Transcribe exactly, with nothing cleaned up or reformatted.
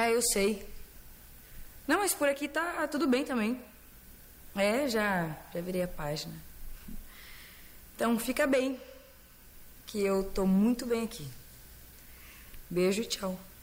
É, eu sei. Não, mas por aqui tá tudo bem também. É, já, já virei a página. Então, fica bem. Que eu tô muito bem aqui. Beijo e tchau.